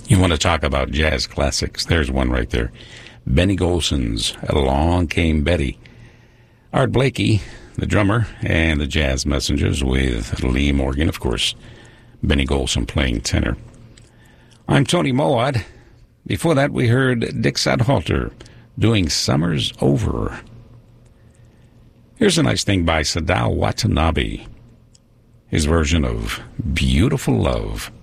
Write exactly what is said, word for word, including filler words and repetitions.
You want to talk about jazz classics? There's one right there. Benny Golson's Along Came Betty. Art Blakey, the drummer, and the Jazz Messengers with Lee Morgan, of course. Benny Golson playing tenor. I'm Tony Mowat. Before that, we heard Dick Sadhalter doing Summer's Over. Here's a nice thing by Sadao Watanabe. His version of Beautiful Love.